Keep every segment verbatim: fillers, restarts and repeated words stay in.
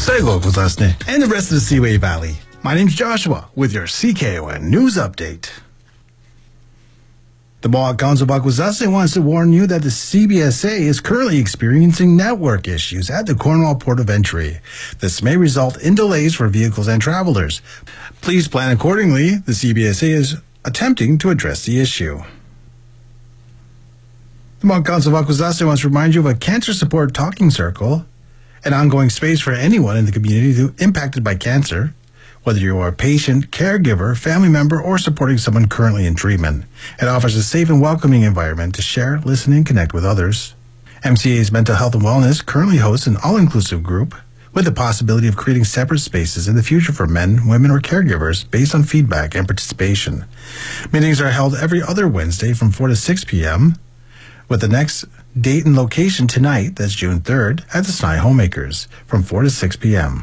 Sego Kuzasne, and the rest of the Seaway Valley. My name's Joshua with your C K O N News Update. The Mohawk Council of Akwesasne wants to warn you that the C B S A is currently experiencing network issues at the Cornwall Port of Entry. This may result in delays for vehicles and travelers. Please plan accordingly. The C B S A is attempting to address the issue. The Mohawk Council of Akwesasne wants to remind you of a cancer support talking circle, an ongoing space for anyone in the community who impacted by cancer, whether you are a patient, caregiver, family member, or supporting someone currently in treatment. It offers a safe and welcoming environment to share, listen, and connect with others. M C A's Mental Health and Wellness currently hosts an all-inclusive group with the possibility of creating separate spaces in the future for men, women, or caregivers based on feedback and participation. Meetings are held every other Wednesday from four to six p.m., with the next date and location tonight, that's June third, at the Sny Homemakers, from four to six p.m.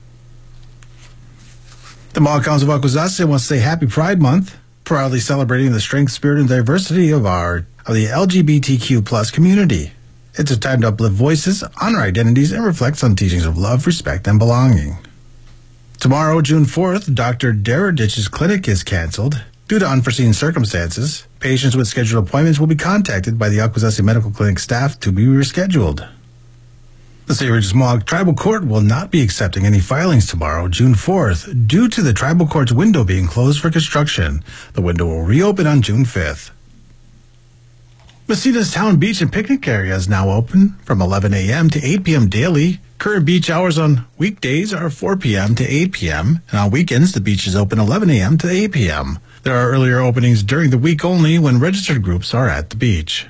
The Mohawk Council of Akwesasne wants to say Happy Pride Month, proudly celebrating the strength, spirit, and diversity of our of the L G B T Q plus community. It's a time to uplift voices, honor identities, and reflect on teachings of love, respect, and belonging. Tomorrow, June fourth, Doctor Deradich's clinic is canceled due to unforeseen circumstances. Patients with scheduled appointments will be contacted by the Akwesasne Medical Clinic staff to be rescheduled. The Saint Regis Mohawk Tribal Court will not be accepting any filings tomorrow, June fourth, due to the Tribal Court's window being closed for construction. The window will reopen on June fifth. Massena's Town Beach and Picnic area is now open from eleven a.m. to eight p.m. daily. Current beach hours on weekdays are four p.m. to eight p.m., and on weekends the beach is open eleven a.m. to eight p.m. There are earlier openings during the week only when registered groups are at the beach.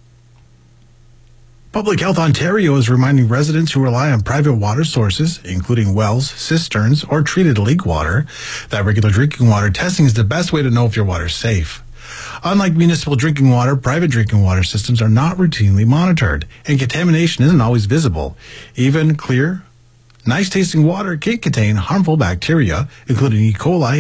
Public Health Ontario is reminding residents who rely on private water sources, including wells, cisterns, or treated leak water, that regular drinking water testing is the best way to know if your water is safe. Unlike municipal drinking water, private drinking water systems are not routinely monitored, and contamination isn't always visible. Even clear, nice-tasting water can contain harmful bacteria, including E. coli